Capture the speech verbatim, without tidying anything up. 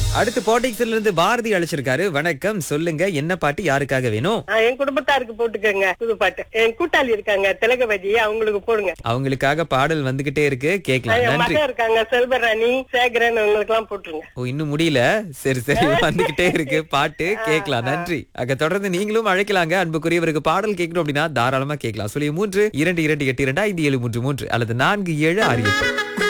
அடுத்து பாட்டிக்ஸ்ல இருந்து பாரதி அழைச்சிருக்காரு. வணக்கம், சொல்லுங்க என்ன பாட்டு யாருக்காக வேணும்? ஆ, என் குடும்பத்தாருக்கு போட்டுக்கோங்க புது பாட்டு. என் கூட்டாளி இருக்காங்க திலகவதி, அவங்களுக்கு போடுங்க. அவங்களுக்காக பாடல் வந்துகிட்டே இருக்கு, கேட்கலாம். என் நன்றி. மகன் இருக்காங்க செல்வராணி, சேகரன், அவங்களுக்கு எல்லாம் போட்டுருங்க. ஓ, இன்னும் முடியல. சரி சரி, வந்துகிட்டே இருக்கு பாட்டு, கேட்கலாம். நன்றி. அங்க தொடர்ந்து நீங்களும் அழைக்கலாங்க. அன்புக்குரியவருக்கு பாடல் கேட்கணும் அப்படின்னா தாராளமா கேட்கலாம். சொல்லி மூன்று இரண்டு இரண்டு எட்டு இரண்டு ஐந்து ஏழு மூன்று மூன்று அல்லது நான்கு ஏழு ஆறு எட்டு.